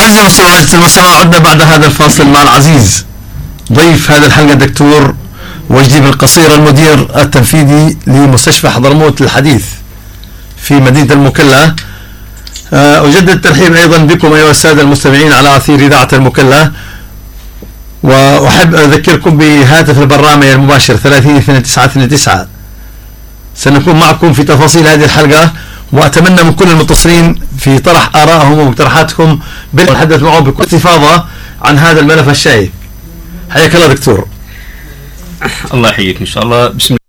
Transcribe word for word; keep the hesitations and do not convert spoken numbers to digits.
أعزائي المستمعين عدنا بعد هذا الفاصل مع العزيز ضيف هذه الحلقة الدكتور وجدي بن قصير المدير التنفيذي لمستشفى حضرموت الحديث في مدينة المكلا. أجدد الترحيب أيضا بكم أيها السادة المستمعين على أثير إذاعة المكلا، وأحب أذكركم بهاتف البرنامج المباشر ثلاثين اثنين تسعة اثنين تسعة. سنكون معكم في تفاصيل هذه الحلقة، وأتمنى من كل المتصلين في طرح آرائهم ومقترحاتهم بالحدث معهم بكل استفاضة عن هذا الملف الشائك. حياك الله دكتور. الله يحييك إن شاء الله. بسم